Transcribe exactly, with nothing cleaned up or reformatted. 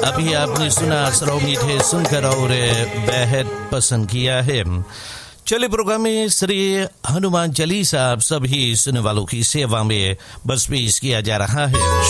अभी आपने सुना, सर उम्मीद है सुनकर और बेहद पसंद किया है। चले प्रोग्राम में श्री हनुमान चालीसा आप सभी सुनने वालों की सेवा में बस पेश किया जा रहा है।